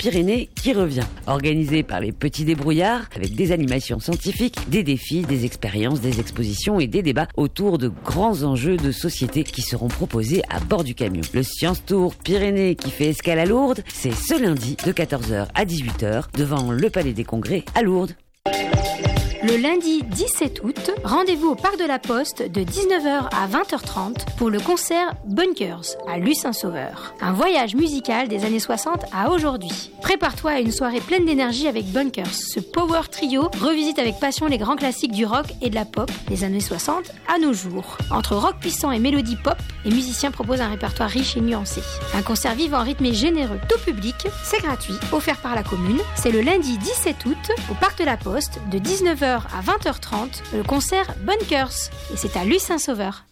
Pyrénées qui revient. Organisé par les petits débrouillards, avec des animations scientifiques, des défis, des expériences, des expositions et des débats autour de grands enjeux de société qui seront proposés à bord du camion. Le Science Tour Pyrénées qui fait escale à Lourdes, c'est ce lundi de 14h à 18h devant le Palais des Congrès à Lourdes. Le lundi 17 août, rendez-vous au Parc de la Poste de 19h à 20h30 pour le concert Bunkers à Luce-Saint-Sauveur. Un voyage musical des années 60 à aujourd'hui. Prépare-toi à une soirée pleine d'énergie avec Bunkers. Ce power trio revisite avec passion les grands classiques du rock et de la pop des années 60 à nos jours. Entre rock puissant et mélodie pop, les musiciens proposent un répertoire riche et nuancé. Un concert vivant, rythmé et généreux, tout public, c'est gratuit, offert par la commune. C'est le lundi 17 août au Parc de la Poste de 19h à 20h30, le concert Bunkers. Et c'est à Luce-Saint-Sauveur.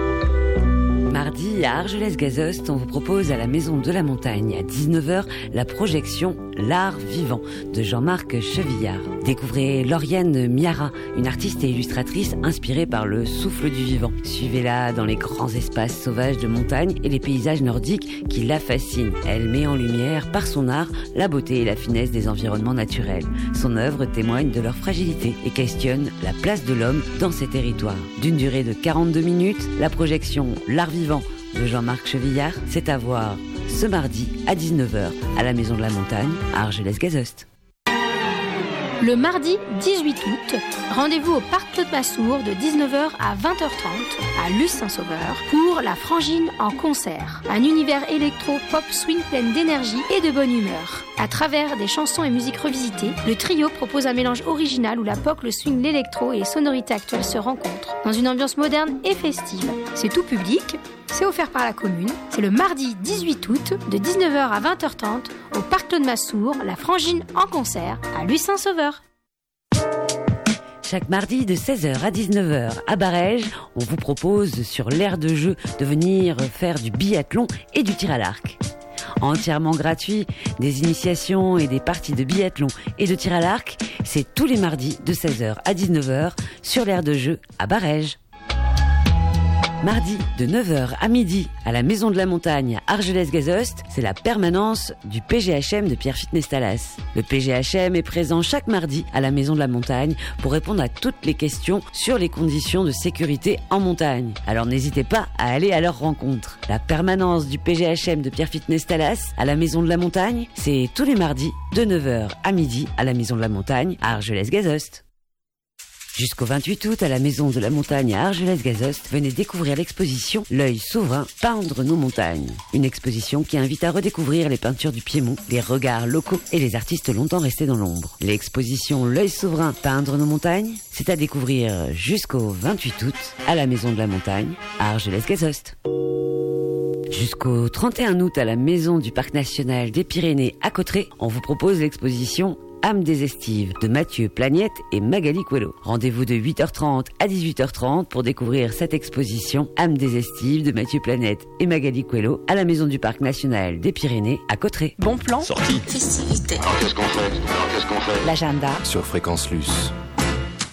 Mardi, à Argelès-Gazost, on vous propose à la Maison de la Montagne, à 19h, la projection L'Art Vivant de Jean-Marc Chevillard. Découvrez Lauriane Miara, une artiste et illustratrice inspirée par le souffle du vivant. Suivez-la dans les grands espaces sauvages de montagne et les paysages nordiques qui la fascinent. Elle met en lumière, par son art, la beauté et la finesse des environnements naturels. Son œuvre témoigne de leur fragilité et questionne la place de l'homme dans ces territoires. D'une durée de 42 minutes, la projection L'Art Vivant de Jean-Marc Chevillard, c'est à voir ce mardi à 19h à la Maison de la Montagne à Argelès-Gazost. Le mardi 18 août, rendez-vous au Parc Claude Massour de 19h à 20h30 à Luce-Saint-Sauveur pour La Frangine en concert. Un univers électro-pop swing plein d'énergie et de bonne humeur. À travers des chansons et musiques revisitées, le trio propose un mélange original où la pop, le swing, l'électro et les sonorités actuelles se rencontrent dans une ambiance moderne et festive. C'est tout public, c'est offert par la commune. C'est le mardi 18 août de 19h à 20h30 au Parc Claude Massour, La Frangine en concert à Luce-Saint-Sauveur. Chaque mardi de 16h à 19h à Barèges, on vous propose sur l'aire de jeu de venir faire du biathlon et du tir à l'arc. Entièrement gratuit, des initiations et des parties de biathlon et de tir à l'arc, c'est tous les mardis de 16h à 19h sur l'aire de jeu à Barèges. Mardi de 9h à midi à la Maison de la Montagne à Argelès-Gazost, c'est la permanence du PGHM de Pierrefitte Nestalas. Le PGHM est présent chaque mardi à la Maison de la Montagne pour répondre à toutes les questions sur les conditions de sécurité en montagne. Alors n'hésitez pas à aller à leur rencontre. La permanence du PGHM de Pierrefitte Nestalas à la Maison de la Montagne, c'est tous les mardis de 9h à midi à la Maison de la Montagne à Argelès-Gazost. Jusqu'au 28 août, à la Maison de la Montagne à Argelès-Gazost, venez découvrir l'exposition L'œil souverain, peindre nos montagnes. Une exposition qui invite à redécouvrir les peintures du Piémont, les regards locaux et les artistes longtemps restés dans l'ombre. L'exposition L'œil souverain, peindre nos montagnes, c'est à découvrir jusqu'au 28 août à la Maison de la Montagne à Argelès-Gazost. Jusqu'au 31 août, à la Maison du Parc National des Pyrénées à Cauterets, on vous propose l'exposition Âme des Estives de Mathieu Plagnette et Magali Coelho. Rendez-vous de 8h30 à 18h30 pour découvrir cette exposition Âme des Estives de Mathieu Plagnette et Magali Coelho à la Maison du Parc National des Pyrénées à Cauterets. Bon plan. Sortie. Festivité. Alors qu'est-ce qu'on fait L'agenda sur Fréquence Luce.